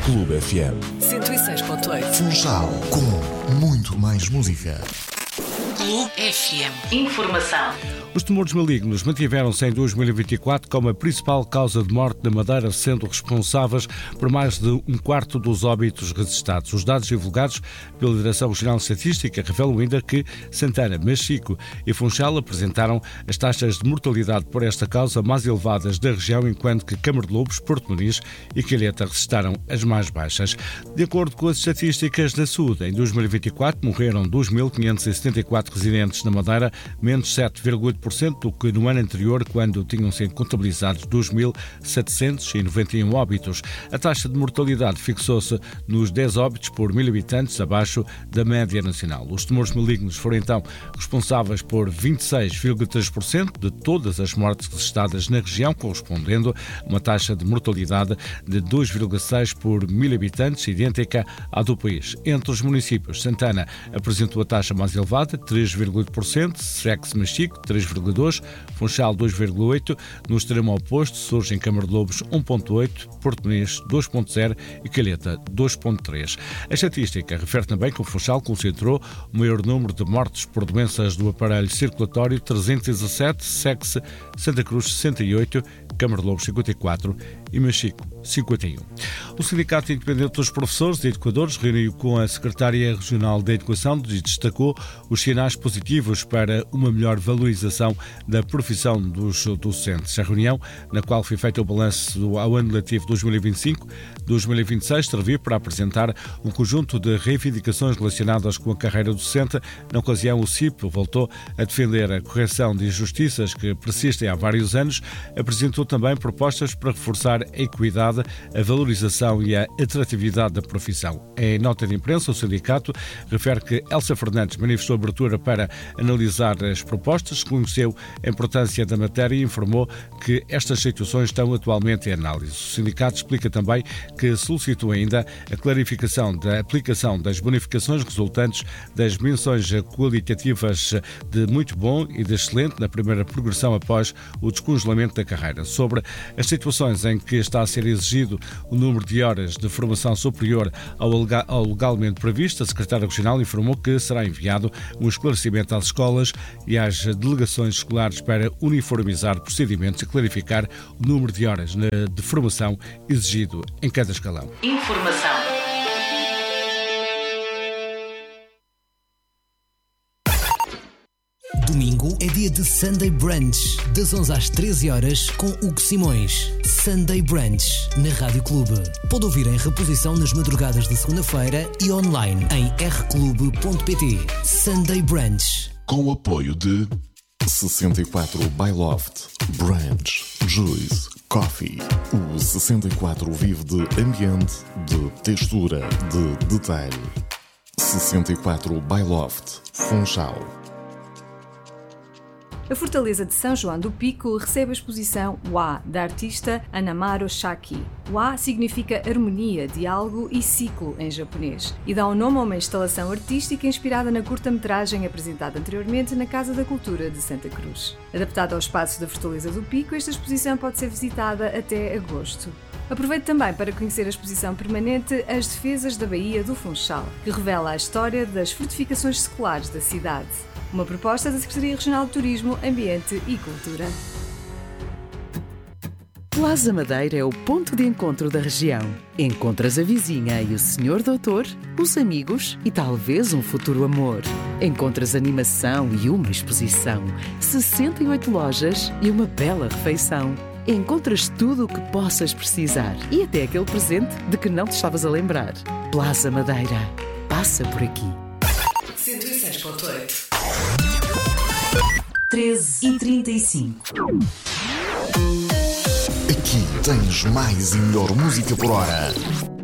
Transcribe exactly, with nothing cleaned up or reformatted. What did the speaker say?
Clube F M cento e seis ponto oito. Funchal, com muito mais música. Clube F M. Informação. Os tumores malignos mantiveram-se em dois mil e vinte e quatro como a principal causa de morte na Madeira, sendo responsáveis por mais de um quarto dos óbitos registados. Os dados divulgados pela Direção Regional de Estatística revelam ainda que Santana, Machico e Funchal apresentaram as taxas de mortalidade por esta causa mais elevadas da região, enquanto que Câmara de Lobos, Porto Muniz e Calheta registaram as mais baixas. De acordo com as estatísticas da saúde, em dois mil e vinte e quatro morreram dois mil quinhentos e setenta e quatro residentes na Madeira, menos sete vírgula oito por cento do que no ano anterior, quando tinham sido contabilizados dois mil setecentos e noventa e um óbitos. A taxa de mortalidade fixou-se nos dez óbitos por mil habitantes, abaixo da média nacional. Os tumores malignos foram então responsáveis por vinte e seis vírgula três por cento de todas as mortes registradas na região, correspondendo a uma taxa de mortalidade de dois vírgula seis por mil habitantes, idêntica à do país. Entre os municípios, Santana apresentou a taxa mais elevada, três vírgula oito por cento, Sex-Machico, três vírgula dois por cento, Funchal dois vírgula oito por cento, no extremo oposto surge em Câmara de Lobos um vírgula oito por cento, Porto Muniz dois vírgula zero por cento e Calheta dois vírgula três por cento. A estatística refere também que o Funchal concentrou o maior número de mortes por doenças do aparelho circulatório, trezentos e dezassete, Sex, Santa Cruz sessenta e oito, Câmara de Lobos cinquenta e quatro e Machico cinquenta e um. O Sindicato Independente dos Professores e Educadores reuniu com a Secretária Regional da Educação e destacou os sinais positivos para uma melhor valorização da profissão dos docentes. A reunião, na qual foi feito o balanço ao ano letivo dois mil e vinte e cinco dois mil e vinte e seis, serviu para apresentar um conjunto de reivindicações relacionadas com a carreira docente. Na ocasião, o C I P voltou a defender a correção de injustiças que persistem há vários anos. Apresentou também propostas para reforçar a equidade, a valorização e a atratividade da profissão. Em nota de imprensa, o sindicato refere que Elsa Fernandes manifestou abertura para analisar as propostas, reconheceu a importância da matéria e informou que estas situações estão atualmente em análise. O sindicato explica também que solicitou ainda a clarificação da aplicação das bonificações resultantes das menções qualitativas de muito bom e de excelente na primeira progressão após o descongelamento da carreira. Sobre as situações em que está a ser exigido o número de horas de formação superior ao legalmente previsto, a Secretária Regional informou que será enviado um esclarecimento às escolas e às delegações escolares para uniformizar procedimentos e clarificar o número de horas de formação exigido em cada escalão. Informação. Domingo é dia de Sunday Brunch, das onze às treze horas, com Hugo Simões. Sunday Brunch, na Rádio Clube. Pode ouvir em reposição nas madrugadas de segunda-feira e online em r clube ponto p t. Sunday Brunch. Com o apoio de sessenta e quatro by Loft, Brunch, Juice, Coffee. O sessenta e quatro vive de ambiente, de textura, de detalhe. sessenta e quatro by Loft, Funchal. A Fortaleza de São João do Pico recebe a exposição Wa, da artista Anamaro Shaki. Wa significa harmonia, diálogo e ciclo em japonês e dá o um nome a uma instalação artística inspirada na curta-metragem apresentada anteriormente na Casa da Cultura de Santa Cruz. Adaptada ao espaço da Fortaleza do Pico, esta exposição pode ser visitada até agosto. Aproveite também para conhecer a exposição permanente As Defesas da Baía do Funchal, que revela a história das fortificações seculares da cidade. Uma proposta da Secretaria Regional de Turismo, Ambiente e Cultura. Plaza Madeira é o ponto de encontro da região. Encontras a vizinha e o senhor doutor, os amigos e talvez um futuro amor. Encontras animação e uma exposição, sessenta e oito lojas e uma bela refeição. Encontras tudo o que possas precisar e até aquele presente de que não te estavas a lembrar. Plaza Madeira. Passa por aqui. cento e seis ponto oito. treze e trinta e cinco. Aqui tens mais e melhor música por hora.